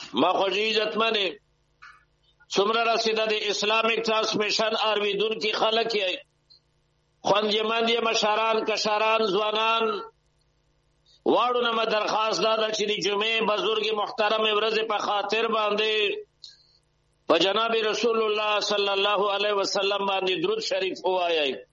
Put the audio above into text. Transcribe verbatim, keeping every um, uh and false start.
ما خوږی عزتمنې څومره رسیده د اسلامیک ټرانسمیشن ارویدون کی خلق یې خوندمند یې مشران کشران ځوانان واړو نه درخواست دا چې د جمعې بزرګ محترم ورځ په خاطر باندې په جناب رسول الله صلی الله علیه وسلم باندې درود شریف وایي